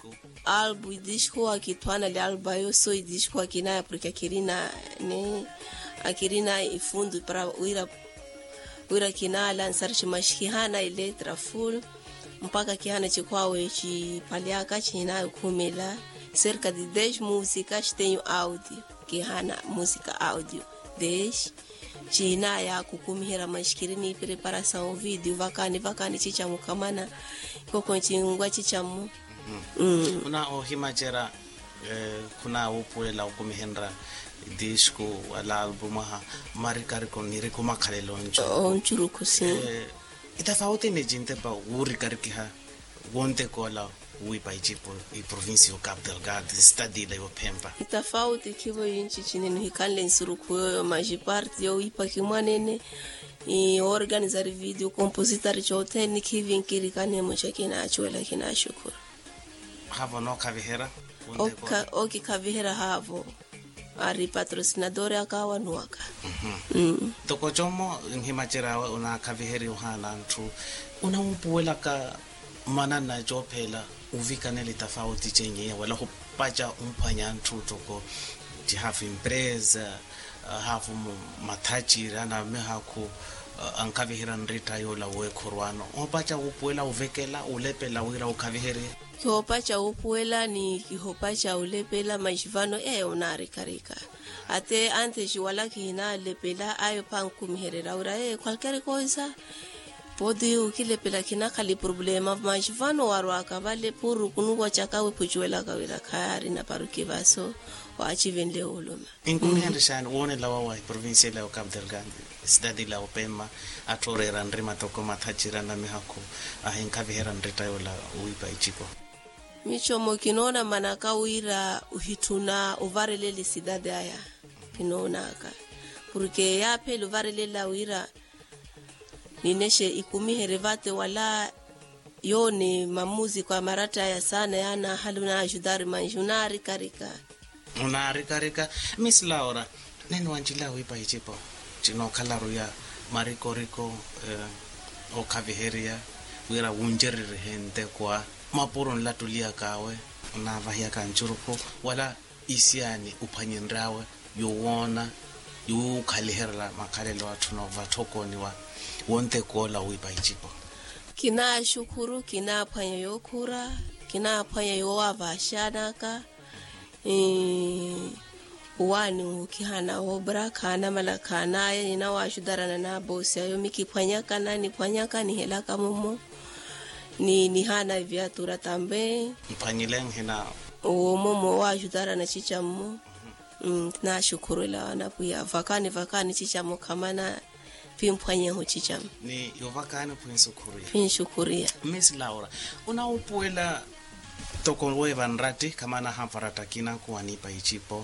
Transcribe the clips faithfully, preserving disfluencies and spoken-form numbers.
disco albu disco akitwana le alba yo so disco akina porque akirina ne akirina ifundu para uira uira kina lanzar chimashiki hana letra full mpaka kihana chikwawe chi paliaka china kumela cerca de dez músicas tenho áudio kihana música áudio dez china ya kukumihira mashkirini preparação vídeo vakani vakani chichamu kamana koko chingwa chichamu mm. una o himachera eh, kuna upuela ukumihendra disco ala album ha marikari kon nire kuma khalelo ncho on churuku si eh, itafauti ne jinte pa uri kariki ha wonte kola ui pa ichipo i province o Cabo Delgado study la yo pempa itafauti kivo yinchi chinene hikanle nsuruku yo maji part yo ipa kimwanene i organizar video compositor chote ni kivin kirikane mo chakina achwela kina shukuru havo no kavihera oka oki kavihera havo ari patrocinador akawa nuaka mhm mm. toko chomo ngimachera una kaviheri uhana ntu una umpuela ka mana na jophela uvikane le tafauti chenye wala go paja umphanya ntu toko di have empresa have mathachi rana me hako ankavihera nrita yo la we khorwano o paja upuela uvekela ulepela wira ukaviheri kihopacha upuela ni kihopacha ulepela majivano e unari karika ate ante jiwala kina lepela ayo pankumiherera ura e cualquier cosa pode ukilepela kina kali problema majivano warwaka vale puru kunugwa chakawe pujuela kawira kari na parukivaso wa achivende uluma inkumihenda shana wone lawa wa province la Cabo Delgado stadi la opema atorera ndrima toko mathachira na mihako ahenkavihera nrita yo la uipa ichiko michomo kinona manaka uira uhituna uvarelele sidade aya kinona aka porque ya pele uvarelele uira nineshe ikumihere vate wala yone mamuzi kwa marata ya sana yana haluna ajudari manjunari karika unari karika Miss Laura neno wanjila uipa ichipo chino kalaru ya mariko riko eh, o kaviheria wira unjerere hente kwa mapuron la tulia kawe na vahia kanchuruko wala isiani uphanyendrawe yowona yu khalihera makhalelo athuno vathoko niwa wonte kola uipa ichipo kina shukuru kina phanya yokura kina phanya yowavashanaka eh wani ukihana obra kana malakana ina washudarana na bosi ayo mikiphanya kana ni phanya kana hela kamomo ni ni hana viatura tambe mphanyileng hina o momo wa ajudara na chichamu mm, na shukuru la na puya vakani vakani chichamu kamana pimphanya ho chichamu ni yovakani prince kuria pin shukuria Miss Laura una upuela toko we vanrati kamana hamfarata kina kuanipa ichipo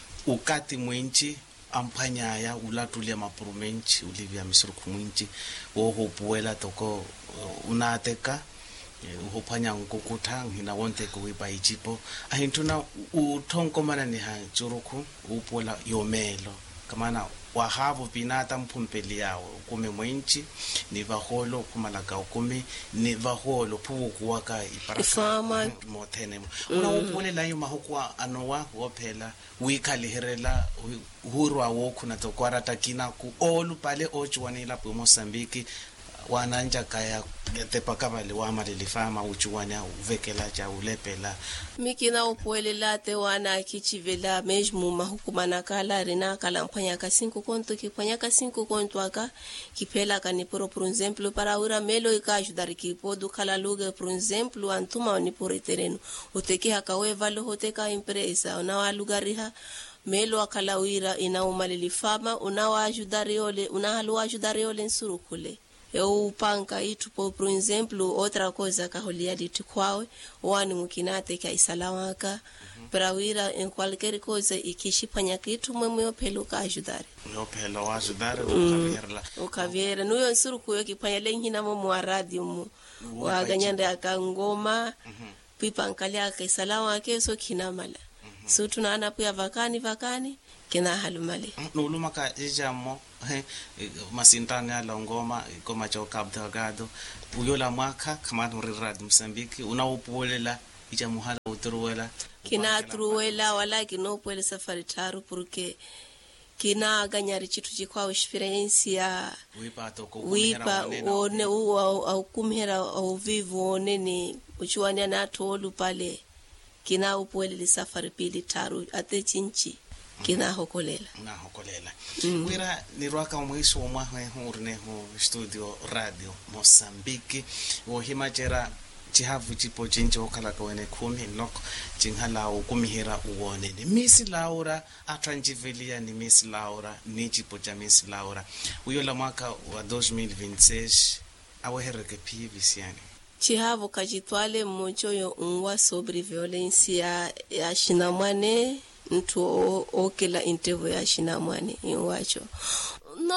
ukati mwinchi amphanyaya ulatulia mapurumenchi ulivia misruku mwinchi wo hopuela toko uh, unateka uhophanya ngokutha ngina wonte kuipa ichipo ahintuna uthonkomana ni ha churuku upola yomelo kamana wa havo pinata mphumpeli yawo kume mwenchi ni vaholo kumalaka kume ni vaholo phuku waka iparaka mothene una upolela yo mahokwa anowa wophela uikhaliherela hurwa wo khuna tokwarata kinaku olupale ochwanela po Mozambique wananja kaya tepaka vale wa malele fama uchuwana uvekela cha ulepela mikina upoelela te wana kichivela mesmo mahukumana kala rena kala mphanya ka cinco konto kiphanya ka cinco konto aka kipela ka ni por por exemplo para ura melo e ka ajudar ki podo kala luga por exemplo antuma ni por terreno uteki hakawe vale hoteka empresa na wa lugariha melo akala uira ina umalele fama una wa ajudar yole una halu ajudar yole nsurukule eu panka itu por exemplo outra coisa que holia dito kwawe wani mukinate ka isalawaka mm -hmm. para wira em qualquer coisa e que chipanya kitu mwemwe pelo ka ajudar yo pelo ajudar o caviera o caviera no yo suru ko kipanya lengi na mo radio mu wa ganyanda ka ngoma mm -hmm. pipankalia ka isalawaka so kinamala mm -hmm. so tunana pia vakani vakani kina halumale nuluma ka ijamo masintana ya ngoma koma cha Cabo Delgado uyola mwaka kama uri radio Mozambique una upolela ija muhala truela kina truela wala kino puele safari taru porque kina ganyari chitu chikwa experience ya wipa to ko wipa one u au kumhera au vivu one ni uchuania na tolu pale kina upuele li safari pili taru ate chinchi kina hokolela na hokolela mm. Wira ni rwaka mwiso mwa hurne ho studio radio Mozambique wo himachera chihavu chipo chincho kala ka wene khumi nok chinghala ukumihira uone ni Miss Laura atranjivelia ni Miss Laura ni chipo cha Miss Laura uyo la mwaka wa elfu mbili na ishirini na sita awehereke pia visiani chihavu kajitwale mmojo unwa sobre violencia ya shinamwane mtu okela interview ya shinamwane inwacho